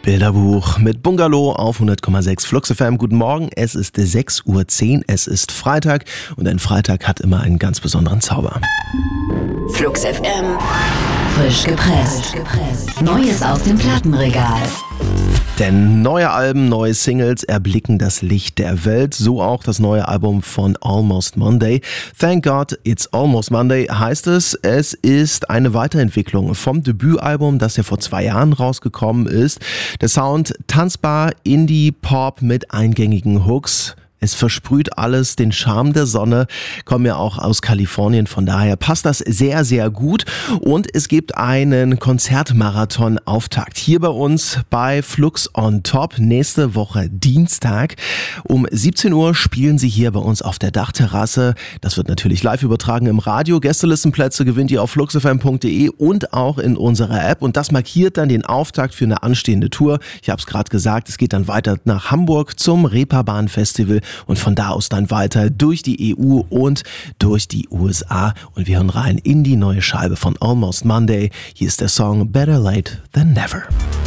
Bilderbuch mit Bungalow auf 100,6 Flux FM. Guten Morgen, es ist 6:10 Uhr, es ist Freitag und ein Freitag hat immer einen ganz besonderen Zauber. Flux FM, frisch gepresst. Neues aus dem Plattenregal. Denn neue Alben, neue Singles erblicken das Licht der Welt. So auch das neue Album von Almost Monday. Thank God It's Almost Monday heißt es. Es ist eine Weiterentwicklung vom Debütalbum, das ja vor 2 Jahren rausgekommen ist. Der Sound tanzbar, Indie-Pop mit eingängigen Hooks. Es versprüht alles den Charme der Sonne, kommen ja auch aus Kalifornien, von daher passt das sehr, sehr gut. Und es gibt einen Konzertmarathon-Auftakt hier bei uns bei Flux on Top. Nächste Woche Dienstag um 17 Uhr spielen sie hier bei uns auf der Dachterrasse. Das wird natürlich live übertragen im Radio. Gästelistenplätze gewinnt ihr auf fluxfm.de und auch in unserer App. Und das markiert dann den Auftakt für eine anstehende Tour. Ich habe es gerade gesagt, es geht dann weiter nach Hamburg zum Reeperbahn-Festival. Und von da aus dann weiter durch die EU und durch die USA. Und wir hören rein in die neue Scheibe von Almost Monday. Hier ist der Song Better Late Than Never.